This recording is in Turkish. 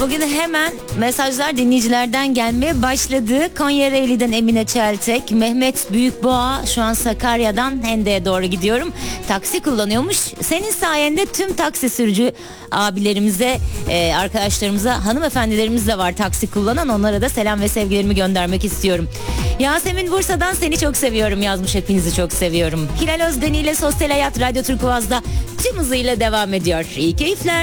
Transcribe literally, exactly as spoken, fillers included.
Bugün hemen mesajlar dinleyicilerden gelmeye başladı. Konya Ereğli'den Emine Çeltek, Mehmet Büyükboğa, şu an Sakarya'dan Hende'ye doğru gidiyorum. Taksi kullanıyormuş. Senin sayende tüm taksi sürücü abilerimize, e, arkadaşlarımıza, hanımefendilerimiz de var taksi kullanan. Onlara da selam ve sevgilerimi göndermek istiyorum. Yasemin Bursa'dan seni çok seviyorum yazmış, hepinizi çok seviyorum. Hilal Özdeni ile Sosyal Hayat Radyo Turkuaz'da tüm hızıyla devam ediyor. İyi keyifler.